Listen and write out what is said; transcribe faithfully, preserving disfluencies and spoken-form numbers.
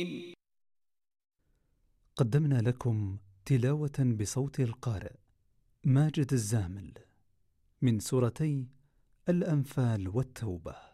قدمنا لكم تلاوة بصوت القارئ ماجد الزامل من سورتي الأنفال والتوبة.